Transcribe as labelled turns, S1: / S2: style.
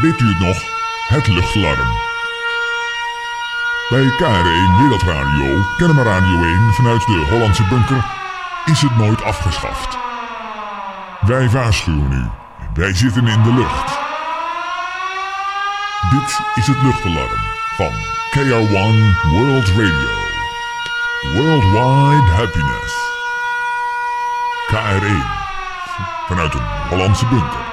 S1: Weet u het nog? Het luchtalarm. Bij KR1 Wereldradio, Kennemer Radio 1 vanuit de Hollandse bunker, is het nooit afgeschaft. Wij waarschuwen u. Wij zitten in de lucht. Dit is het luchtalarm van KR1 World Radio. Worldwide Happiness. KR1 vanuit een Hollandse bunker.